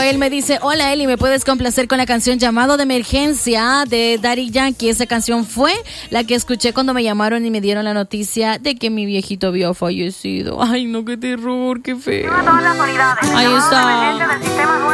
Joel me dice, hola Eli, ¿me puedes complacer con la canción Llamado de Emergencia de Daddy Yankee? Esa canción fue la que escuché cuando me llamaron y me dieron la noticia de que mi viejito había fallecido. Ay, no, qué terror, qué feo. Ahí está.